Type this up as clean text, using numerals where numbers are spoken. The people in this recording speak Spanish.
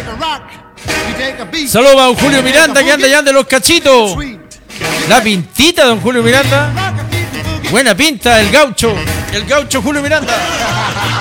Saludos a don Julio Miranda, que anda allá de los cachitos. La pintita, don Julio Miranda. Buena pinta, el gaucho Julio Miranda.